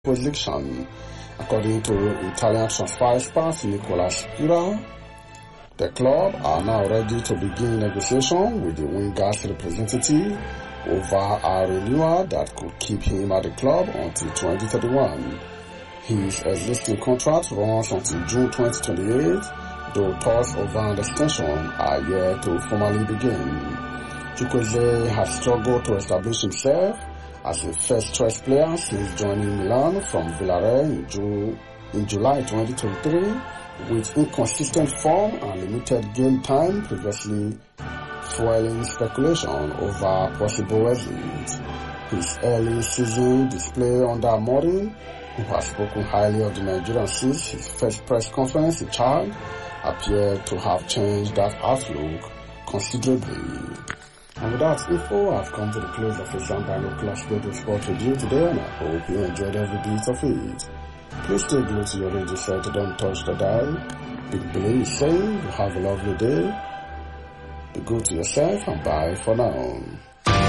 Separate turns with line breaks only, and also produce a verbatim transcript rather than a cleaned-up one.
position. According to Italian transfer expert Nicola Spira, the club are now ready to begin negotiation with the winger's representative over a renewal that could keep him at the club until twenty thirty-one. His existing contract runs until June twenty twenty-eight, though talks over an extension are yet to formally begin. Chukwueze has struggled to establish himself as a first-choice player since joining Milan from Villarreal in, Ju- in July twenty twenty-three, with inconsistent form and limited game time previously fueling speculation over possible exit. His early season display under Amorim, who has spoken highly of the Nigerian since his first press conference in charge, appeared to have changed that outlook considerably. And with that info, I've come to the close of the Zambano Plus Radio Sport Review today, and I hope you enjoyed every bit of it. Please stay glued to your radio set, don't touch the dial. Big Billy is saying you have a lovely day. Be good to yourself and bye for now.